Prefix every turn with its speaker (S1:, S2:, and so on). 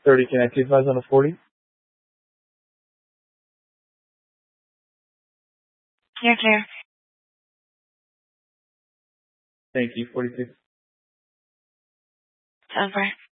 S1: 30, can I advise on a 40?
S2: You're clear.
S1: Thank you, 42.
S2: Over.